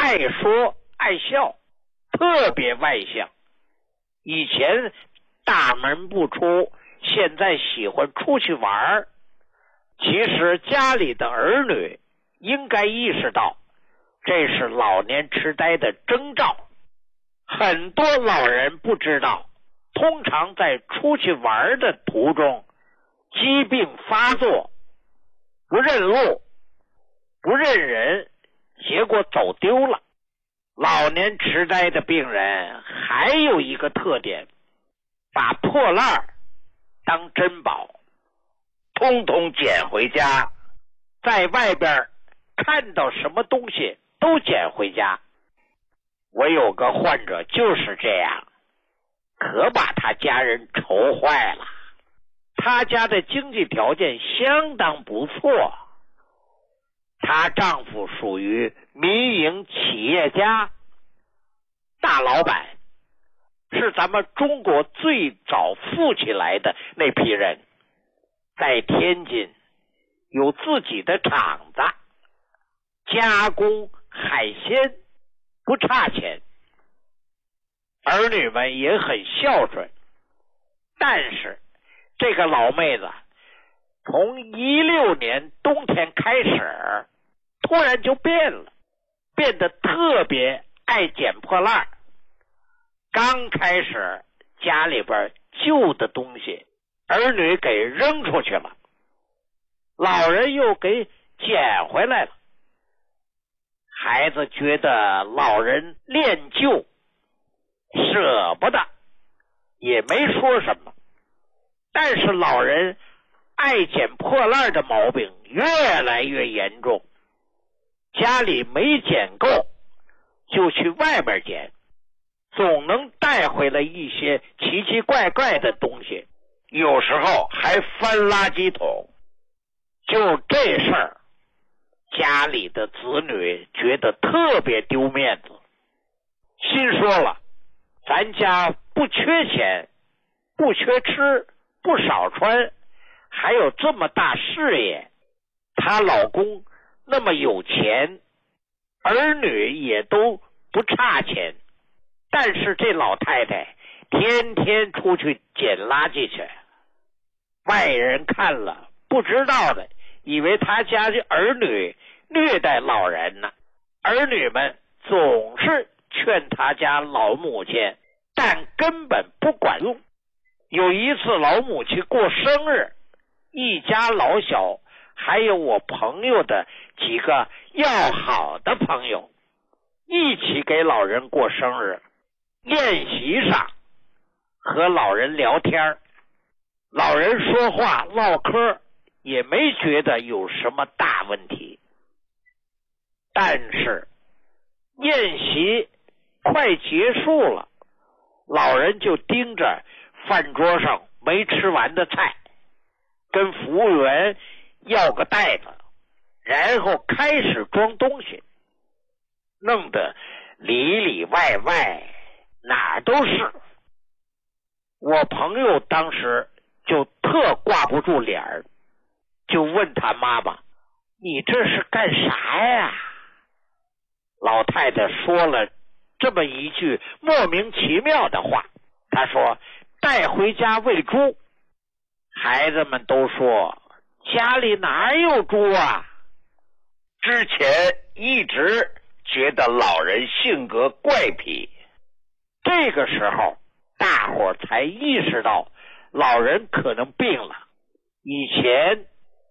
爱说爱笑，特别外向。以前大门不出，现在喜欢出去玩。其实家里的儿女应该意识到，这是老年痴呆的征兆。很多老人不知道，通常在出去玩的途中，疾病发作，不认路，不认人，结果走丢了。老年痴呆的病人还有一个特点，把破烂当珍宝，通通捡回家，在外边看到什么东西都捡回家。我有个患者就是这样，可把他家人愁坏了。他家的经济条件相当不错，她丈夫属于民营企业家，大老板，是咱们中国最早富起来的那批人，在天津有自己的厂子，加工海鲜，不差钱，儿女们也很孝顺。但是这个老妹子从16年冬天开始，突然就变了，变得特别爱捡破烂。刚开始家里边旧的东西儿女给扔出去了，老人又给捡回来了。孩子觉得老人恋旧，舍不得，也没说什么。但是老人爱捡破烂的毛病越来越严重，家里没捡够，就去外面捡，总能带回来一些奇奇怪怪的东西，有时候还翻垃圾桶。就这事儿，家里的子女觉得特别丢面子，心说了，咱家不缺钱，不缺吃，不少穿，还有这么大事业，她老公那么有钱，儿女也都不差钱，但是这老太太天天出去捡垃圾去，外人看了不知道的以为他家的儿女虐待老人呢。儿女们总是劝他家老母亲，但根本不管用。有一次老母亲过生日，一家老小还有我朋友的几个要好的朋友一起给老人过生日。宴席上和老人聊天，老人说话唠嗑也没觉得有什么大问题。但是宴席快结束了，老人就盯着饭桌上没吃完的菜，跟服务员要个袋子，然后开始装东西，弄得里里外外哪儿都是。我朋友当时就特挂不住脸儿，就问他妈妈，你这是干啥呀？老太太说了这么一句莫名其妙的话，她说带回家喂猪。孩子们都说家里哪有猪啊？ 之前一直觉得老人性格怪癖， 这个时候大伙才意识到老人可能病了。以前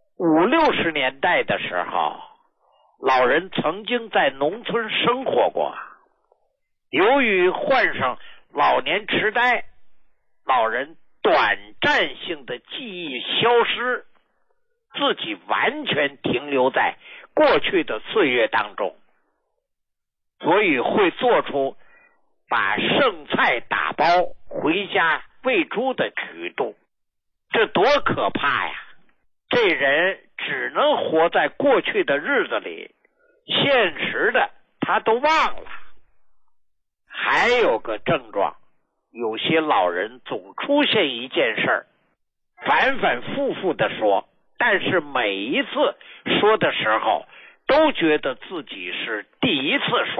50、60年代的时候，老人曾经在农村生活过，由于患上老年痴呆，老人短暂性的记忆消失，自己完全停留在过去的岁月当中，所以会做出把剩菜打包回家喂猪的举动。这多可怕呀！这人只能活在过去的日子里，现实的他都忘了。还有个症状，有些老人总出现一件事儿，反反复复的说，但是每一次说的时候都觉得自己是第一次说。